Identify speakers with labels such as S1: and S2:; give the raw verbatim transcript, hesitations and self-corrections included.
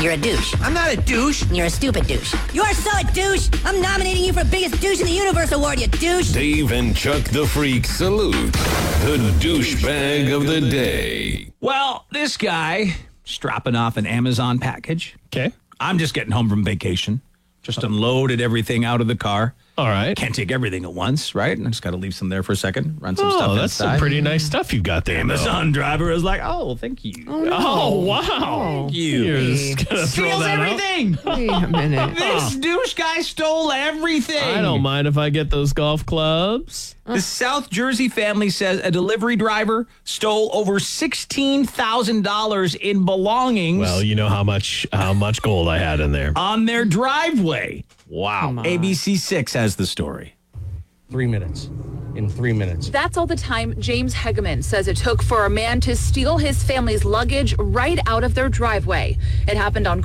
S1: You're a douche.
S2: I'm not a douche.
S1: You're a stupid douche. You are so a douche. I'm nominating you for Biggest Douche in the Universe Award, you douche.
S3: Dave and Chuck the Freak salute the douchebag of the day.
S4: Well, this guy is dropping off an Amazon package.
S5: Okay.
S4: I'm just getting home from vacation. Just unloaded everything out of the car.
S5: All right.
S4: Can't take everything at once, right? And I just got to leave some there for a second, run some
S5: Oh,
S4: stuff
S5: that's
S4: inside.
S5: some pretty nice stuff you got there.
S4: Amazon driver was like, oh, thank you.
S5: Oh, oh wow.
S4: Thank you.
S5: You're just gonna throw
S4: Steals
S5: that out?
S4: everything.
S6: Wait a minute.
S4: This douche guy stole everything.
S5: I don't mind if I get those golf clubs.
S4: The South Jersey family says a delivery driver stole over sixteen thousand dollars in belongings
S5: Well, you know how much how much gold I had in there.
S4: on their driveway.
S5: Wow.
S4: A B C six has the story.
S7: Three minutes. In three minutes.
S8: That's all the time James Hegeman says it took for a man to steal his family's luggage right out of their driveway. It happened on